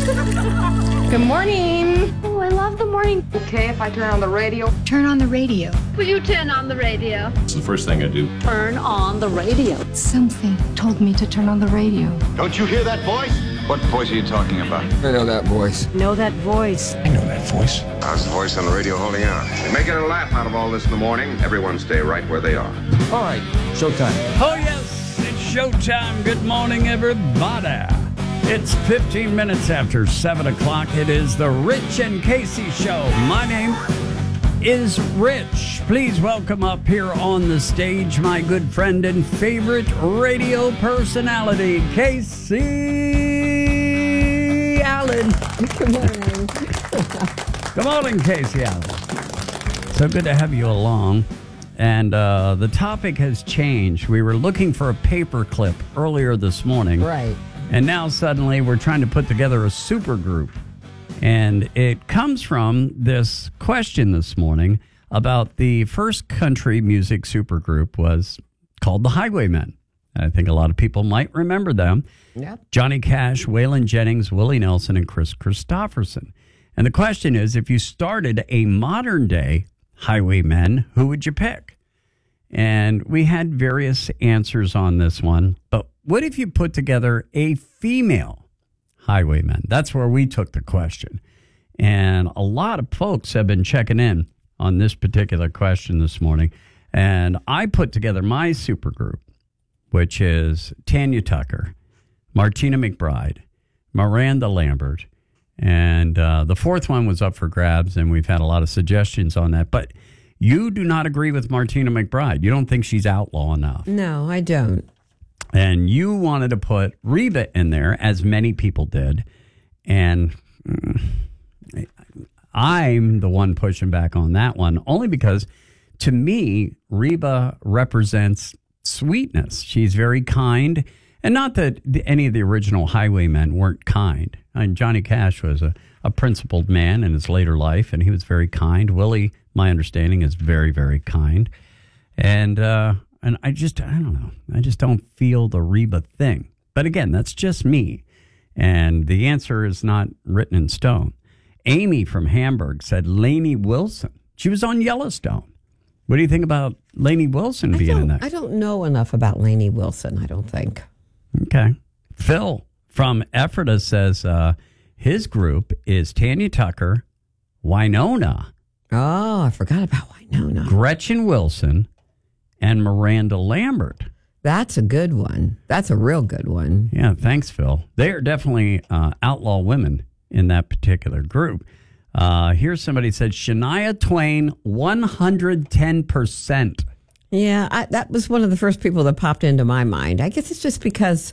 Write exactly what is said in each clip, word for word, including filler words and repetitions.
Good morning. Oh, I love the morning. Okay, if I turn on the radio. Turn on the radio. Will you turn on the radio? It's the first thing I do. Turn on the radio. Something told me to turn on the radio. Don't you hear that voice? What voice are you talking about? I know that voice. Know that voice. I know that voice. How's the voice on the radio holding on? You're making a laugh out of all this in the morning. Everyone stay right where they are. All right, showtime. Oh, yes, it's showtime. Good morning, everybody. It's fifteen minutes after seven o'clock. It is the Rich and Casey Show. My name is Rich. Please welcome up here on the stage my good friend and favorite radio personality, Casey Allen. Good morning. Good morning, Casey Allen. So good to have you along. And uh, the topic has changed. We were looking for a paper clip earlier this morning. Right. And now suddenly we're trying to put together a super group. And it comes from this question this morning about the first country music supergroup was called the Highwaymen. And I think a lot of people might remember them. Yep. Johnny Cash, Waylon Jennings, Willie Nelson, and Chris Christopherson. And the question is, if you started a modern day Highwaymen, who would you pick? And we had various answers on this one. But what if you put together a female Highwaymen? That's where we took the question. And a lot of folks have been checking in on this particular question this morning. And I put together my supergroup, which is Tanya Tucker, Martina McBride, Miranda Lambert, and uh, the fourth one was up for grabs, and we've had a lot of suggestions on that. But you do not agree with Martina McBride. You don't think she's outlaw enough. No, I don't. And you wanted to put Reba in there, as many people did. And I'm the one pushing back on that one, only because, to me, Reba represents sweetness. She's very kind. And not that any of the original Highwaymen weren't kind. I mean, Johnny Cash was a, a principled man in his later life, and he was very kind. Willie, my understanding, is very, very kind. And uh, and I just, I don't know. I just don't feel the Reba thing. But again, that's just me. And the answer is not written in stone. Amy from Hamburg said Lainey Wilson. She was on Yellowstone. What do you think about Lainey Wilson I being in that? I don't know enough about Lainey Wilson, I don't think. Okay. Phil from Ephrata says uh, his group is Tanya Tucker, Winona. Oh, I forgot about Winona. Gretchen Wilson, and Miranda Lambert. That's a good one. That's a real good one. Yeah, thanks, Phil. They are definitely uh, outlaw women in that particular group. Uh, here's somebody said Shania Twain, one hundred ten percent. Yeah, I, that was one of the first people that popped into my mind. I guess it's just because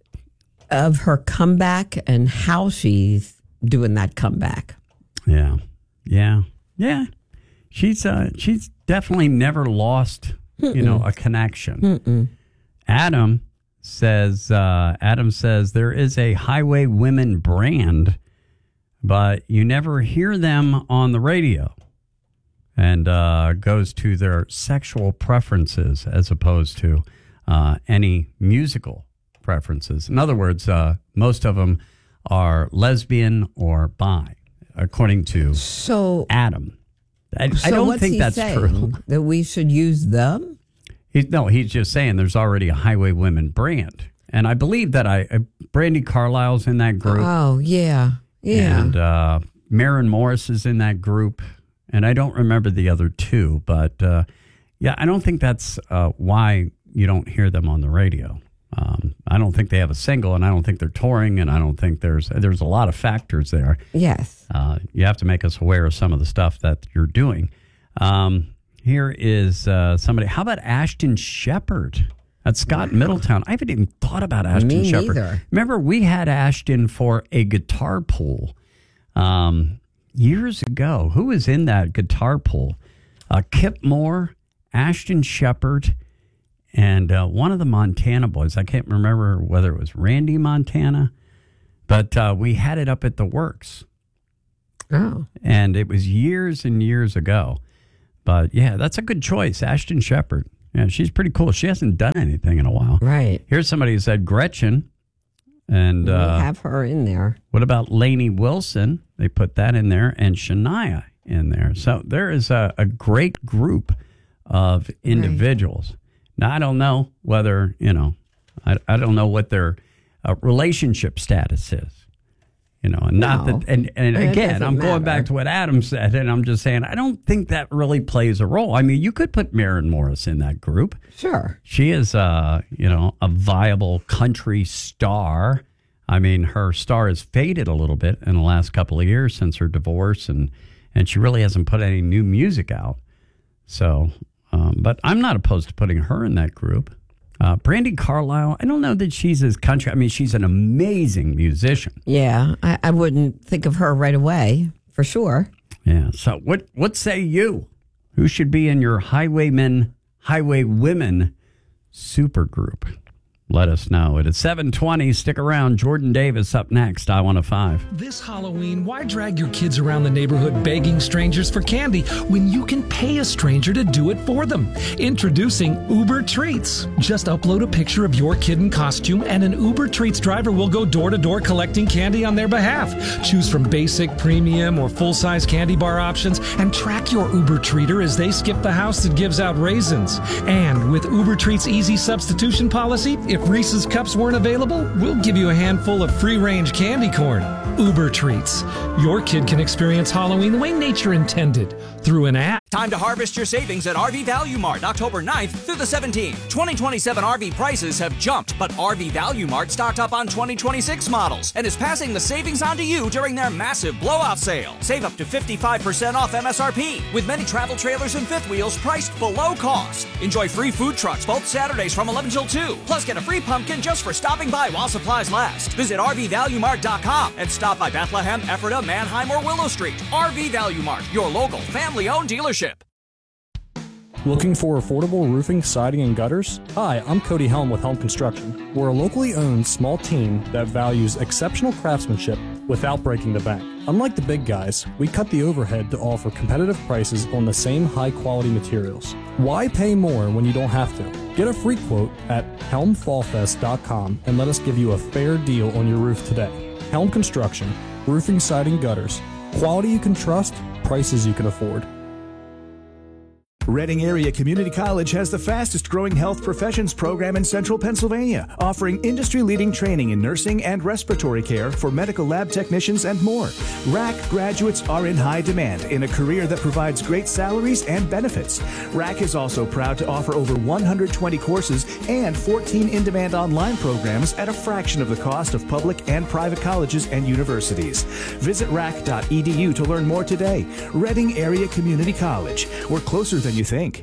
of her comeback and how she's doing that comeback. Yeah, yeah, yeah. She's uh, she's definitely never lost, Mm-mm. you know, a connection. Mm-mm. Adam says uh, Adam says there is a Highway Women brand, but you never hear them on the radio. And uh, goes to their sexual preferences as opposed to uh, any musical preferences. In other words, uh, most of them are lesbian or bi, according to so, Adam. I, so I don't what's think he that's saying? true. That we should use them? He, no, he's just saying there's already a Highway Women brand. And I believe that I, uh, Brandy Carlisle's in that group. Oh, yeah. Yeah. And uh, Maren Morris is in that group. And I don't remember the other two, but uh, yeah, I don't think that's uh, why you don't hear them on the radio. Um, I don't think they have a single, and I don't think they're touring, and I don't think there's there's a lot of factors there. Yes. Uh, you have to make us aware of some of the stuff that you're doing. Um, here is uh, somebody. How about Ashton Shepherd at Scott wow. Middletown? I haven't even thought about Ashton Me Shepherd. neither. Remember, we had Ashton for a guitar pool. Um Years ago, who was in that guitar pool? Uh, Kip Moore, Ashton Shepherd, and uh, one of the Montana boys. I can't remember whether it was Randy Montana, but uh, we had it up at the Works. Oh. And it was years and years ago. But yeah, that's a good choice, Ashton Shepherd. Yeah, she's pretty cool. She hasn't done anything in a while. Right. Here's somebody who said Gretchen. And We'll uh, have her in there. what about Lainey Wilson? They put that in there, and Shania in there. So there is a, a great group of individuals. Right. Now, I don't know whether, you know, I, I don't know what their uh, relationship status is. You know, and not no. that, and, and It again, I'm matter. going back to what Adam said, and I'm just saying, I don't think that really plays a role. I mean, you could put Maren Morris in that group. Sure. She is, uh, you know, a viable country star. I mean, her star has faded a little bit in the last couple of years since her divorce, and, and she really hasn't put any new music out. So, um, but I'm not opposed to putting her in that group. Uh, Brandi Carlile, I don't know that she's as country. I mean, she's an amazing musician. Yeah, I, I wouldn't think of her right away, for sure. Yeah. So what what say you? Who should be in your Highwaymen, Highwaywomen supergroup? Let us know. It is seven twenty. Stick around. Jordan Davis up next. I want to five. This Halloween, why drag your kids around the neighborhood begging strangers for candy when you can pay a stranger to do it for them? Introducing Uber Treats. Just upload a picture of your kid in costume and an Uber Treats driver will go door to door collecting candy on their behalf. Choose from basic, premium, or full-size candy bar options and track your Uber Treater as they skip the house that gives out raisins. And with Uber Treats' easy substitution policy, if If Reese's Cups weren't available, we'll give you a handful of free-range candy corn. Uber Treats. Your kid can experience Halloween the way nature intended, through an app. Time to harvest your savings at R V Value Mart, October ninth through the seventeenth. twenty twenty-seven R V prices have jumped, but R V Value Mart stocked up on twenty twenty-six models and is passing the savings on to you during their massive blowout sale. Save up to fifty-five percent off M S R P, with many travel trailers and fifth wheels priced below cost. Enjoy free food trucks both Saturdays from eleven till two, plus get a free pumpkin just for stopping by while supplies last. Visit R V Value Mart dot com and stop by Bethlehem, Ephrata, Manheim, or Willow Street. R V Value Mart, your local family-owned dealership. Looking for affordable roofing, siding, and gutters? Hi, I'm Cody Helm with Helm Construction. We're a locally owned small team that values exceptional craftsmanship without breaking the bank. Unlike the big guys, we cut the overhead to offer competitive prices on the same high-quality materials. Why pay more when you don't have to? Get a free quote at helm fall fest dot com and let us give you a fair deal on your roof today. Helm Construction, roofing, siding, gutters. Quality you can trust, prices you can afford. Reading Area Community College has the fastest growing health professions program in central Pennsylvania, offering industry-leading training in nursing and respiratory care for medical lab technicians and more. R A C graduates are in high demand in a career that provides great salaries and benefits. R A C is also proud to offer over one hundred twenty courses and fourteen in-demand online programs at a fraction of the cost of public and private colleges and universities. Visit R A C dot E D U to learn more today. Reading Area Community College. We're closer than you think.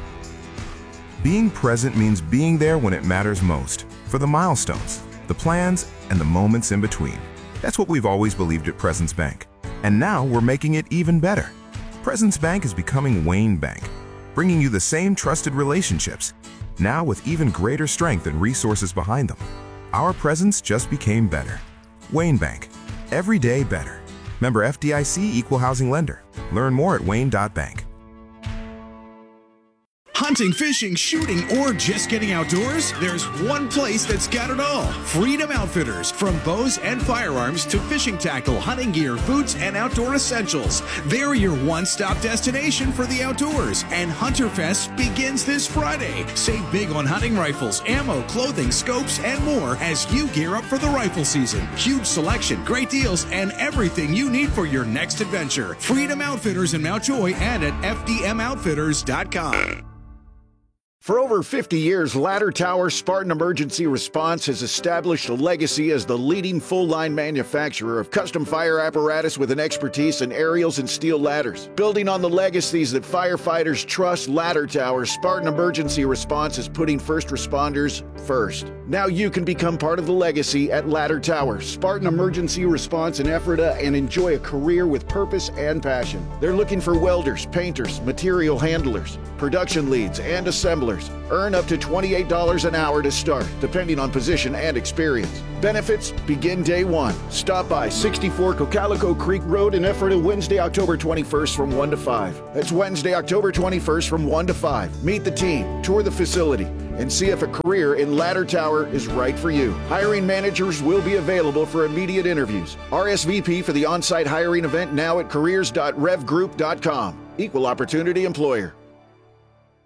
Being present means being there when it matters most, for the milestones, the plans, and the moments in between. That's what we've always believed at Presence Bank. And now we're making it even better. Presence Bank is becoming Wayne Bank, bringing you the same trusted relationships, now with even greater strength and resources behind them. Our presence just became better. Wayne Bank, every day better. Member F D I C Equal Housing Lender. Learn more at wayne dot bank. Hunting, fishing, shooting, or just getting outdoors? There's one place that's got it all. Freedom Outfitters. From bows and firearms to fishing tackle, hunting gear, boots, and outdoor essentials. They're your one-stop destination for the outdoors. And Hunter Fest begins this Friday. Save big on hunting rifles, ammo, clothing, scopes, and more as you gear up for the rifle season. Huge selection, great deals, and everything you need for your next adventure. Freedom Outfitters in Mount Joy and at F D M outfitters dot com. For over fifty years, Ladder Tower Spartan Emergency Response has established a legacy as the leading full-line manufacturer of custom fire apparatus with an expertise in aerials and steel ladders. Building on the legacies that firefighters trust, Ladder Tower Spartan Emergency Response is putting first responders first. Now you can become part of the legacy at Ladder Tower Spartan Emergency Response in Ephrata and enjoy a career with purpose and passion. They're looking for welders, painters, material handlers, production leads, and assemblers. Earn up to twenty-eight dollars an hour to start, depending on position and experience. Benefits begin day one. Stop by sixty-four Cocalico Creek Road in Ephrata Wednesday, October twenty-first from one to five. That's Wednesday, October twenty-first from one to five. Meet the team, tour the facility, and see if a career in ladder tower is right for you. Hiring managers will be available for immediate interviews. R S V P for the on-site hiring event now at careers dot rev group dot com. Equal opportunity employer.